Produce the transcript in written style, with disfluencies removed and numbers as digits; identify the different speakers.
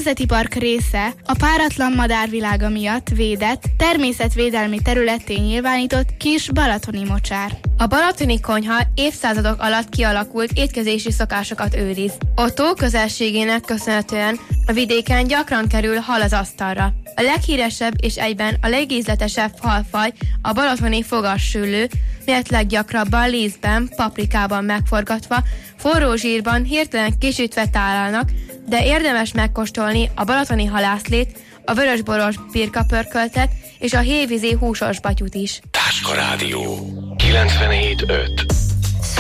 Speaker 1: Nemzeti Park része a páratlan madárvilága miatt védett, természetvédelmi területté nyilvánított kis balatoni mocsár.
Speaker 2: A balatoni konyha évszázadok alatt kialakult étkezési szokásokat őriz. A tó közelségének köszönhetően a vidéken gyakran kerül hal az asztalra. A leghíresebb és egyben a legízletesebb halfaj a balatoni fogassüllő, melyet leggyakrabban lízben, paprikában megforgatva, forró zsírban hirtelen kisütve tálalnak, de érdemes megkóstolni a balatoni halászlét, a vörösboros birkapörköltet és a hévízi húsos batyut is.
Speaker 3: Táska Rádió 97.5